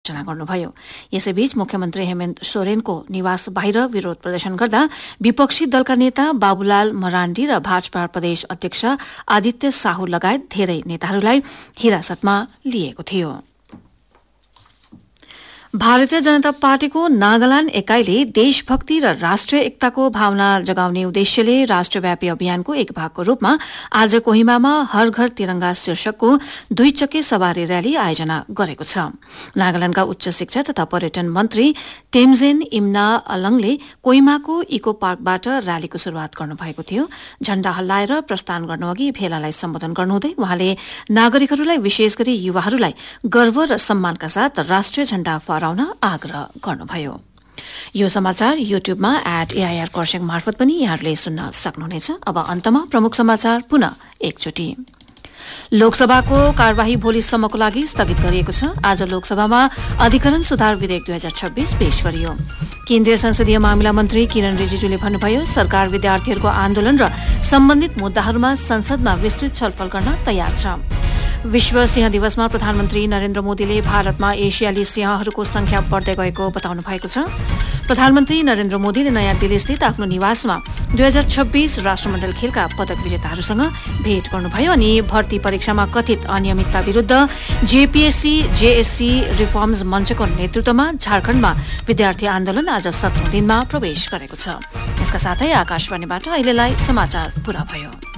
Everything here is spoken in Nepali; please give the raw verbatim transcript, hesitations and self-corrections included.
घोषणा गर्नुभयो। यसैबीच मुख्यमन्त्री हेमन्त सोरेनको निवास बाहिर विरोध प्रदर्शन गर्दा विपक्षी दलका नेता बाबुलाल मराण्डी र भाजपा प्रदेश अध्यक्ष आदित्य साहू लगायत धेरै नेताहरूलाई हिरासतमा लिएको थियो। भारतीय जनता पार्टीको नागाल्याण्ड एकाइले देशभक्ति र राष्ट्रिय एकताको भावना जगाउने उद्देश्यले राष्ट्रव्यापी अभियानको एक भागको रूपमा आज कोहिमामा हर घर तिरंगा शीर्षकको दुई चक्के सवारी रयाली आयोजना गरेको छ। नागाल्याण्डका उच्च शिक्षा तथा पर्यटन मन्त्री टेम्जेन इम्ना अलङले कोहिमाको इको पार्कबाट रयालीको शुरूआत गर्नुभएको थियो। झण्डा हल्लाएर प्रस्थान गर्नुअघि भेलालाई सम्बोधन गर्नुहुँदै उहाँले नागरिकहरूलाई विशेष गरी युवाहरूलाई गर्व र सम्मानका साथ राष्ट्रिय झण्डा फहराउन आग्रह गर्नुभयो। यो समाचार युट्युबमा एट एआईआर खरसाङ मार्फत पनि यहाँहरूले सुन्न सक्नुहुनेछ। अब अन्तमा प्रमुख समाचार पुनः एकचोटि। लोकसभाको कार्यवाही भोलिसम्मको लागि स्थगित गरिएको छ। आज लोकसभामा अधिकरण सुधार विधेयक दुई हजार छब्बीस पेश गरियो। केन्द्रीय संसदीय मामिला मन्त्री किरण रिजिजुले भन्नुभयो सरकार विद्यार्थीहरूको आन्दोलन र सम्बन्धित मुद्दाहरूमा संसदमा विस्तृत छलफल गर्न तयार छ। विश्व सिंह दिवसमा प्रधानमन्त्री नरेन्द्र मोदीले भारतमा एसियाली सिंहहरूको संख्या बढ्दै गएको बताउनु भएको छ। प्रधानमन्त्री नरेन्द्र मोदीले नयाँ दिल्लीस्थित आफ्नो निवासमा दुई हजार छब्बीस राष्ट्रमण्डल खेलका पदक विजेताहरूसँग भेट गर्नुभयो अनि भर्ती परीक्षामा कथित अनियमितता विरूद्ध जेपीएससी जेएससी रिफर्म्स मञ्चको नेतृत्वमा झारखण्डमा विद्यार्थी आन्दोलन आज सत्रौं दिनमा प्रवेश गरेको छ। यसका साथै आकाशवाणीबाट अहिलेलाई समाचार पूरा भयो।